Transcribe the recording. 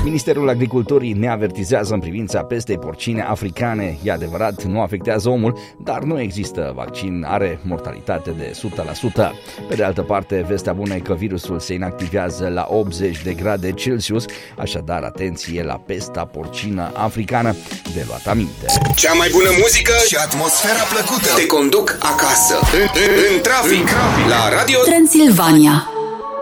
Ministerul Agriculturii ne avertizează în privința pestei porcine africane. E adevărat, nu afectează omul, dar nu există vaccin, are mortalitate de 100%. Pe de altă parte, vestea bună e că virusul se inactivează la 80 de grade Celsius, așadar atenție la pesta porcină africană, de luat aminte. Cea mai bună muzică și atmosfera plăcută te conduc acasă, în trafic, la Radio Transilvania.